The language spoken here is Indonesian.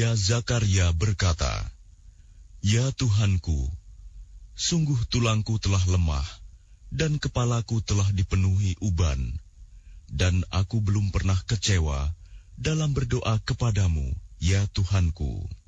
Ya Zakaria berkata, "Ya Tuhanku, sungguh tulangku telah lemah, dan kepalaku telah dipenuhi uban, dan aku belum pernah kecewa dalam berdoa kepadamu, ya Tuhanku."